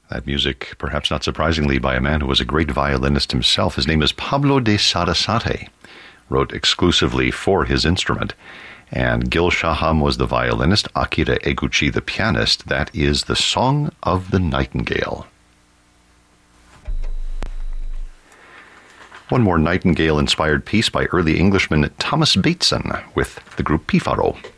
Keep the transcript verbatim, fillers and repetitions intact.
That music, perhaps not surprisingly, by a man who was a great violinist himself. His name is Pablo de Sarasate, wrote exclusively for his instrument. And Gil Shaham was the violinist, Akira Eguchi the pianist. That is The Song of the Nightingale. One more Nightingale-inspired piece by early Englishman Thomas Bateson with the group Pifaro.